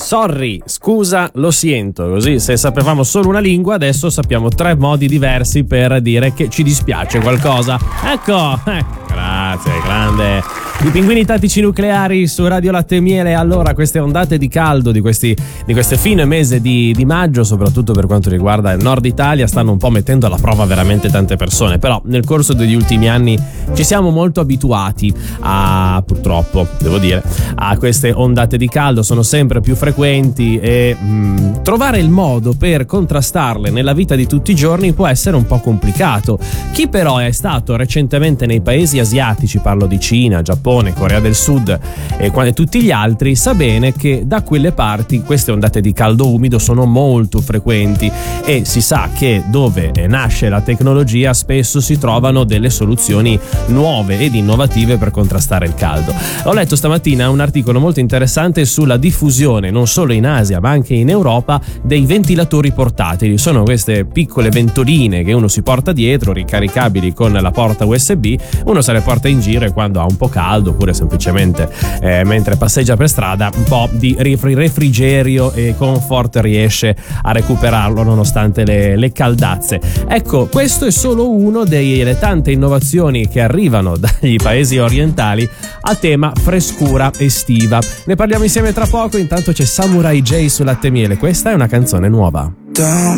Sorry, scusa, lo siento. Così, se sapevamo solo una lingua, adesso sappiamo 3 modi diversi per dire che ci dispiace qualcosa. Ecco, grazie, grande. I pinguini tattici nucleari su Radio Latte e Miele. Allora, queste ondate di caldo di queste fine mese di maggio, soprattutto per quanto riguarda il nord Italia, stanno un po' mettendo alla prova veramente tante persone. Però nel corso degli ultimi anni ci siamo molto abituati purtroppo, devo dire, a queste ondate di caldo. Sono sempre più frequenti e trovare il modo per contrastarle nella vita di tutti i giorni può essere un po' complicato. Chi però è stato recentemente nei paesi asiatici, parlo di Cina, Giappone, Corea del Sud e tutti gli altri, sa bene che da quelle parti queste ondate di caldo umido sono molto frequenti e si sa che dove nasce la tecnologia spesso si trovano delle soluzioni nuove ed innovative per contrastare il caldo. Ho letto stamattina un articolo molto interessante sulla diffusione non solo in Asia ma anche in Europa dei ventilatori portatili. Sono queste piccole ventoline che uno si porta dietro, ricaricabili con la porta USB. Uno se le porta in giro e quando ha un po' caldo oppure semplicemente mentre passeggia per strada un po' di refrigerio e comfort riesce a recuperarlo nonostante le caldazze. Ecco, questo è solo uno delle tante innovazioni che arrivano dagli paesi orientali a tema frescura estiva. Ne parliamo insieme tra poco. Intanto c'è Samurai J su Latte e Miele. Questa è una canzone nuova. Don't